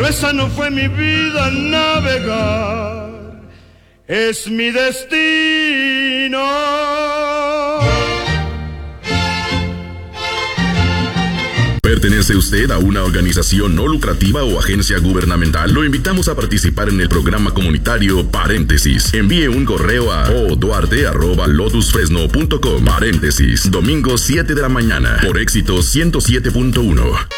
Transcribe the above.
esa no fue mi vida, navegar es mi destino. ¿Pertenece usted a una organización no lucrativa o agencia gubernamental? Lo invitamos a participar en el programa comunitario Paréntesis. Envíe un correo a oduarte@lotusfresno.com. Paréntesis, domingo 7 de la mañana, por Éxito 107.1.